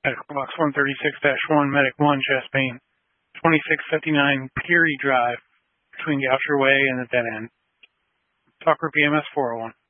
Medical Box 136-1, Medic 1, chest pain, 2659 Peary Drive, between Goucher Way and the dead end. Talk group EMS 401.